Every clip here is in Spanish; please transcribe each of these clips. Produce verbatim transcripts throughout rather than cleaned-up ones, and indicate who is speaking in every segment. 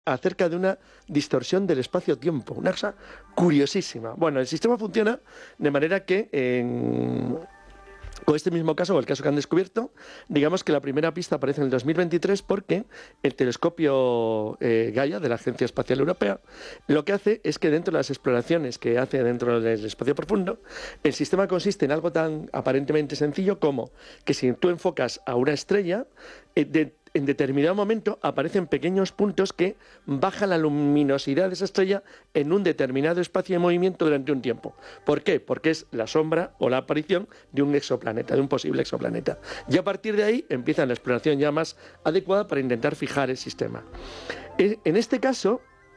Speaker 1: acerca de una distorsión del espacio-tiempo, una cosa curiosísima. Bueno, el sistema funciona de manera que en... con este mismo caso, o el caso que han descubierto, digamos que la primera pista aparece en el dos mil veintitrés porque el telescopio eh, Gaia de la Agencia Espacial Europea lo que hace es que dentro de las exploraciones que hace dentro del espacio profundo, el sistema consiste en algo tan aparentemente sencillo como que si tú enfocas a una estrella, eh, de en determinado momento aparecen pequeños puntos que bajan la luminosidad de esa estrella en un determinado espacio de movimiento durante un tiempo. ¿Por qué? Porque es la sombra o la aparición de un exoplaneta, de un posible exoplaneta. Y a partir de ahí empieza la exploración ya más adecuada para intentar fijar el sistema. En este caso,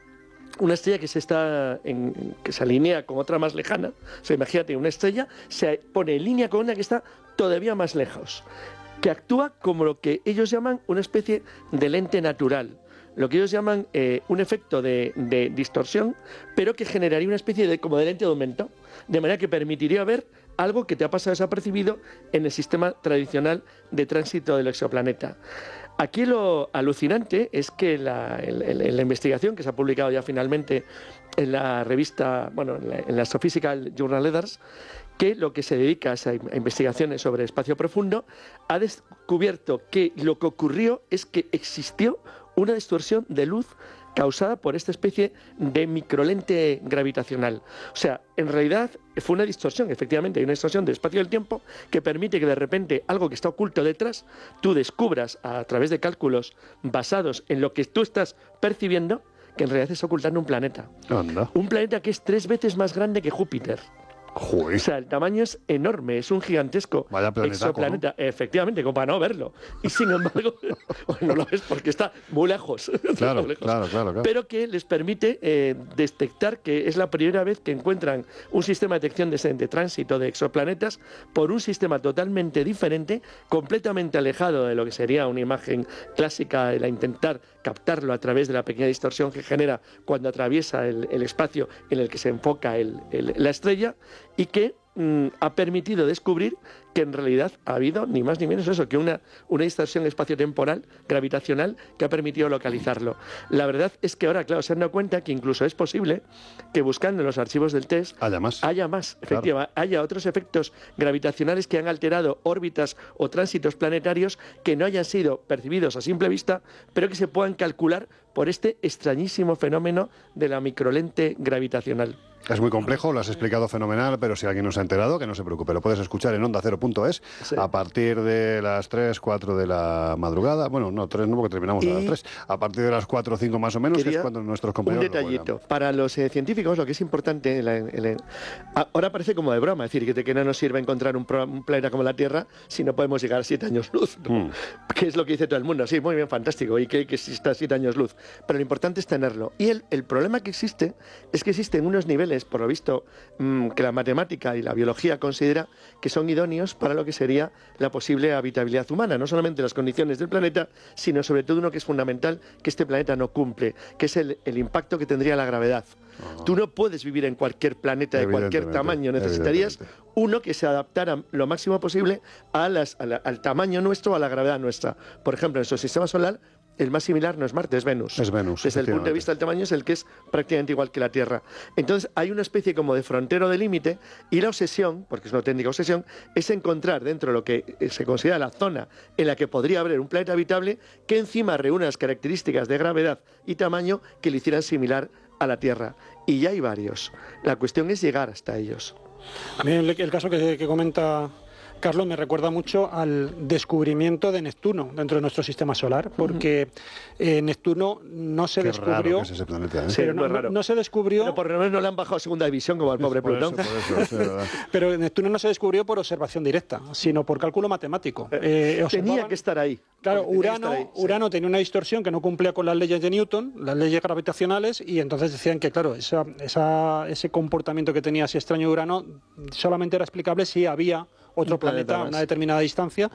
Speaker 1: una estrella que se está en, que se alinea con otra más lejana, o sea, imagínate, una estrella se pone en línea con una que está todavía más lejos, que actúa como lo que ellos llaman una especie de lente natural, lo que ellos llaman eh, un efecto de, de distorsión, pero que generaría una especie de como de lente de aumento, de manera que permitiría ver algo que te ha pasado desapercibido en el sistema tradicional de tránsito del exoplaneta. Aquí lo alucinante es que la, el, el, la investigación que se ha publicado ya finalmente en la revista, bueno, en la, en la Astrophysical Journal Letters, que lo que se dedica a investigaciones sobre espacio profundo, ha descubierto que lo que ocurrió es que existió una distorsión de luz causada por esta especie de microlente gravitacional. O sea, en realidad fue una distorsión, efectivamente, hay una distorsión del espacio y del tiempo que permite que de repente algo que está oculto detrás, tú descubras a través de cálculos basados en lo que tú estás percibiendo, que en realidad es ocultando un planeta.
Speaker 2: Anda.
Speaker 1: Un planeta que es tres veces más grande que Júpiter.
Speaker 2: Joder.
Speaker 1: O sea, el tamaño es enorme, es un gigantesco
Speaker 2: Vaya planetaco,
Speaker 1: exoplaneta, ¿no? Efectivamente, como para no verlo. Y sin embargo, bueno, no lo ves porque está muy lejos.
Speaker 2: Claro,
Speaker 1: muy lejos.
Speaker 2: claro, claro, claro.
Speaker 1: Pero que les permite eh, detectar que es la primera vez que encuentran un sistema de detección de, de tránsito de exoplanetas por un sistema totalmente diferente, completamente alejado de lo que sería una imagen clásica, el intentar captarlo a través de la pequeña distorsión que genera cuando atraviesa el, el espacio en el que se enfoca el, el, la estrella, y que mm, ha permitido descubrir que en realidad ha habido ni más ni menos eso, que una, una distorsión espaciotemporal gravitacional que ha permitido localizarlo. La verdad es que ahora, claro, se han dado cuenta que incluso es posible que buscando en los archivos del TESS
Speaker 2: haya más,
Speaker 1: haya, más, efectivamente, claro. haya otros efectos gravitacionales que han alterado órbitas o tránsitos planetarios que no hayan sido percibidos a simple vista, pero que se puedan calcular por este extrañísimo fenómeno de la microlente gravitacional.
Speaker 2: Es muy complejo, lo has explicado fenomenal, pero si alguien no se ha enterado, que no se preocupe, lo puedes escuchar en onda cero punto es sí. a partir de las tres, cuatro de la madrugada. Bueno, no, tres no, porque terminamos y a las tres. A partir de las cuatro o cinco más o menos, que es cuando nuestros compañeros...
Speaker 1: Un detallito. Para los eh, científicos, lo que es importante... La, la, ahora parece como de broma, es decir, que, que no nos sirve encontrar un, un planeta como la Tierra si no podemos llegar a siete años luz, ¿no? Mm. Que es lo que dice todo el mundo. Sí, muy bien, fantástico, y que, que exista siete años luz. Pero lo importante es tenerlo. Y el, el problema que existe es que existen unos niveles, por lo visto, mmm, que la matemática y la biología considera que son idóneos para lo que sería la posible habitabilidad humana, no solamente las condiciones del planeta, sino sobre todo uno que es fundamental que este planeta no cumple, que es el, el impacto que tendría la gravedad. Uh-huh. Tú no puedes vivir en cualquier planeta de cualquier tamaño, necesitarías uno que se adaptara lo máximo posible a las, a la, al tamaño nuestro, a la gravedad nuestra. Por ejemplo, en nuestro sistema solar, el más similar no es Marte, es Venus.
Speaker 2: Es Venus.
Speaker 1: Desde el punto de vista del tamaño es el que es prácticamente igual que la Tierra. Entonces hay una especie como de frontero de límite y la obsesión, porque es una auténtica obsesión, es encontrar dentro de lo que se considera la zona en la que podría haber un planeta habitable que encima reúna las características de gravedad y tamaño que le hicieran similar a la Tierra. Y ya hay varios. La cuestión es llegar hasta ellos.
Speaker 3: A mí el, el caso que, que comenta Carlos me recuerda mucho al descubrimiento de Neptuno dentro de nuestro sistema solar, porque eh, Neptuno no se
Speaker 2: Qué
Speaker 3: descubrió...
Speaker 2: Raro que es ese planeta, ¿eh?
Speaker 1: Sí,
Speaker 3: pero no,
Speaker 1: raro.
Speaker 3: no, no se descubrió...
Speaker 1: Pero por lo menos no le han bajado a segunda división como al pobre
Speaker 2: por
Speaker 1: Plutón.
Speaker 2: Eso, por eso, eso,
Speaker 3: pero Neptuno no se descubrió por observación directa, sino por cálculo matemático.
Speaker 1: Eh, eh, tenía que estar ahí.
Speaker 3: Claro, Urano,
Speaker 1: ahí, sí.
Speaker 3: Urano tenía una distorsión que no cumplía con las leyes de Newton, las leyes gravitacionales, y entonces decían que, claro, esa, esa, ese comportamiento que tenía así extraño Urano solamente era explicable si había otro planeta a una determinada distancia.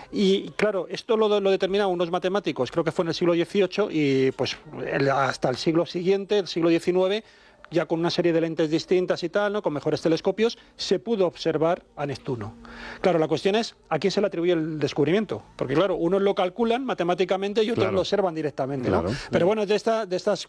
Speaker 3: Y claro, esto lo, lo determinaban unos matemáticos, creo que fue en el siglo dieciocho, y pues el, hasta el siglo siguiente, el siglo diecinueve, ya con una serie de lentes distintas y tal, ¿no? Con mejores telescopios, se pudo observar a Neptuno. Claro, la cuestión es, ¿a quién se le atribuye el descubrimiento? Porque claro, unos lo calculan matemáticamente y otros claro. lo observan directamente, ¿no? Claro. Pero bueno, de, esta, de estas